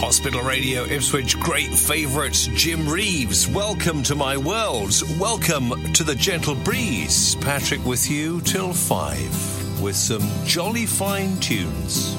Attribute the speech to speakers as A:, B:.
A: Hospital Radio Ipswich great favourites, Jim Reeves. Welcome to my world. Welcome to the gentle breeze. Patrick with you till 5 with some jolly fine tunes.